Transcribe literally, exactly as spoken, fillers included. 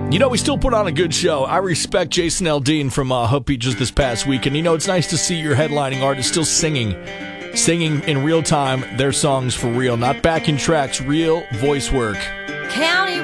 You know, we still put on a good show. I respect Jason Aldean from uh, Hope Beat just this past week. And, you know, it's nice to see your headlining artist still singing. Singing in real time their songs for real. Not backing tracks, real voice work. County